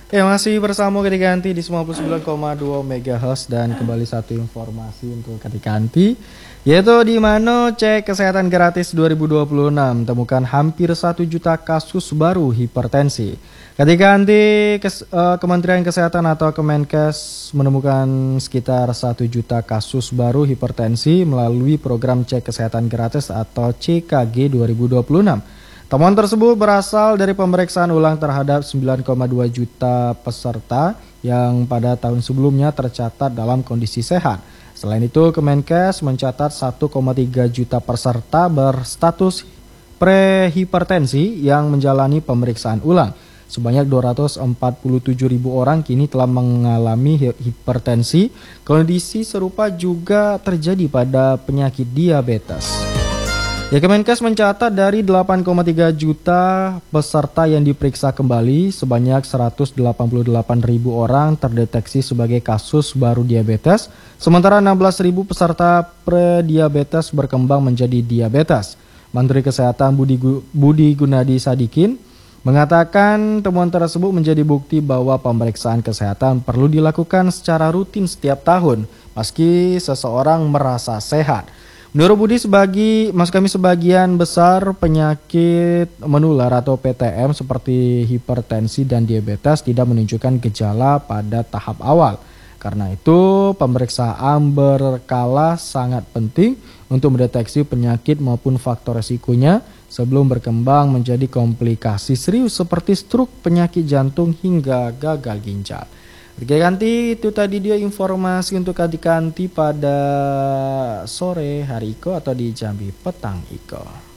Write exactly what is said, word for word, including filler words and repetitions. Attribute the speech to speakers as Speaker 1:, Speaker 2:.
Speaker 1: Ya, masih bersama Kadikanti di sembilan puluh sembilan koma dua megahertz dan kembali satu informasi untuk Kadikanti, yaitu di mana cek kesehatan gratis dua ribu dua puluh enam temukan hampir satu juta kasus baru hipertensi. Kadikanti kes, uh, Kementerian Kesehatan atau Kemenkes menemukan sekitar satu juta kasus baru hipertensi melalui program cek kesehatan gratis atau C K G dua ribu dua puluh enam. Temuan tersebut berasal dari pemeriksaan ulang terhadap sembilan koma dua juta peserta yang pada tahun sebelumnya tercatat dalam kondisi sehat. Selain itu, Kemenkes mencatat satu koma tiga juta peserta berstatus prehipertensi yang menjalani pemeriksaan ulang. Sebanyak dua ratus empat puluh tujuh ribu orang kini telah mengalami hipertensi. Kondisi serupa juga terjadi pada penyakit diabetes. Ya, Kemenkes mencatat dari delapan koma tiga juta peserta yang diperiksa kembali, sebanyak seratus delapan puluh delapan ribu orang terdeteksi sebagai kasus baru diabetes, sementara enam belas ribu peserta prediabetes berkembang menjadi diabetes. Menteri Kesehatan Budi, Budi Gunadi Sadikin mengatakan temuan tersebut menjadi bukti bahwa pemeriksaan kesehatan perlu dilakukan secara rutin setiap tahun, meski seseorang merasa sehat. Menurut Budi, sebagi, maksud kami sebagian besar penyakit menular atau P T M seperti hipertensi dan diabetes tidak menunjukkan gejala pada tahap awal. Karena itu, pemeriksaan berkala sangat penting untuk mendeteksi penyakit maupun faktor resikonya sebelum berkembang menjadi komplikasi serius seperti stroke, penyakit jantung, hingga gagal ginjal. Kadikanti, itu tadi dia informasi untuk Kadikanti pada sore hari Iko atau di Jambi petang Iko.